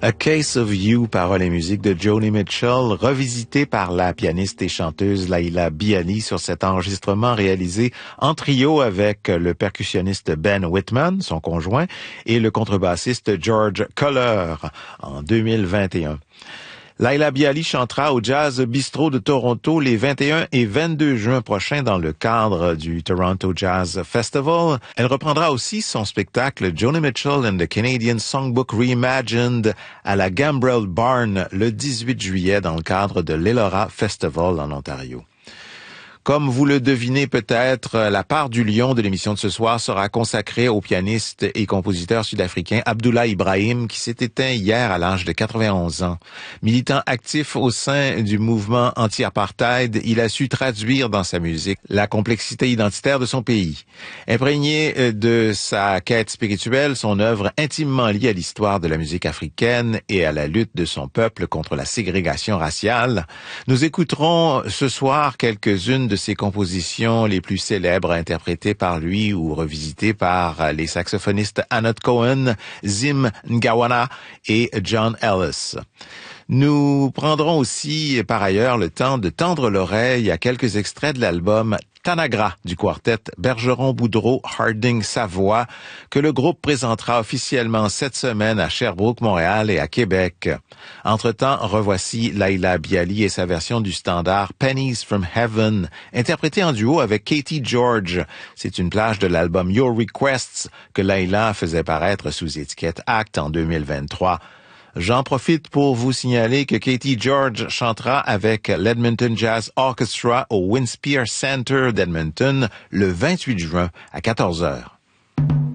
A Case of You, paroles et musique de Joni Mitchell, revisité par la pianiste et chanteuse Laila Biali sur cet enregistrement réalisé en trio avec le percussionniste Ben Whitman, son conjoint, et le contrebassiste George Culler en 2021. Laila Biali chantera au Jazz Bistro de Toronto les 21 et 22 juin prochains dans le cadre du Toronto Jazz Festival. Elle reprendra aussi son spectacle Joni Mitchell and the Canadian Songbook Reimagined à la Gambrel Barn le 18 juillet dans le cadre de l'Elora Festival en Ontario. Comme vous le devinez peut-être, la part du lion de l'émission de ce soir sera consacrée au pianiste et compositeur sud-africain Abdullah Ibrahim qui s'est éteint hier à l'âge de 91 ans. Militant actif au sein du mouvement anti-apartheid, il a su traduire dans sa musique la complexité identitaire de son pays. Imprégné de sa quête spirituelle, son œuvre intimement liée à l'histoire de la musique africaine et à la lutte de son peuple contre la ségrégation raciale, nous écouterons ce soir quelques-unes de ses compositions les plus célèbres interprétées par lui ou revisitées par les saxophonistes Anat Cohen, Zim Ngawana et John Ellis. Nous prendrons aussi par ailleurs le temps de tendre l'oreille à quelques extraits de l'album Tanagra du quartet Bergeron-Boudreau-Harding-Savoie que le groupe présentera officiellement cette semaine à Sherbrooke, Montréal et à Québec. Entre-temps, revoici Laila Biali et sa version du standard Pennies from Heaven, interprétée en duo avec Katie George. C'est une plage de l'album Your Requests que Laila faisait paraître sous étiquette Act en 2023. J'en profite pour vous signaler que Katie George chantera avec l'Edmonton Jazz Orchestra au Winspear Center d'Edmonton le 28 juin à 14h.